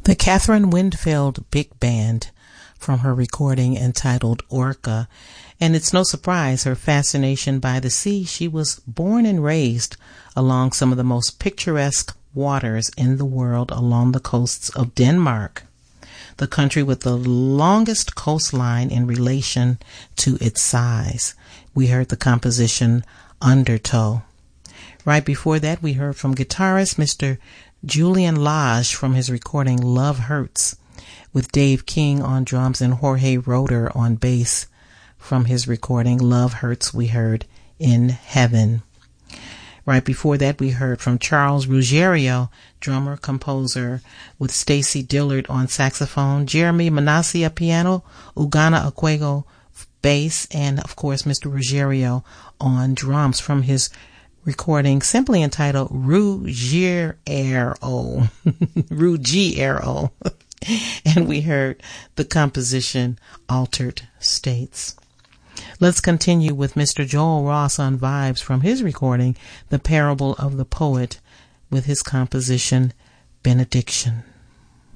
The Catherine Winfield Big Band from her recording entitled Orca, and it's no surprise her fascination by the sea. She was born and raised along some of the most picturesque waters in the world along the coasts of Denmark, the country with the longest coastline in relation to its size. We heard the composition Undertow. Right before that, we heard from guitarist Mr. Julian Lage from his recording Love Hurts, with Dave King on drums and Jorge Roeder on bass. From his recording Love Hurts, we heard In Heaven. Right before that, we heard from Charles Ruggiero, drummer, composer, with Stacy Dillard on saxophone, Jeremy Manassia piano, Ugana Aquego bass, and of course Mr. Ruggiero on drums from his recording simply entitled Ruggiero. Ruggiero. And we heard the composition Altered States. Let's continue with Mr. Joel Ross on vibes from his recording The Parable of the Poet with his composition Benediction.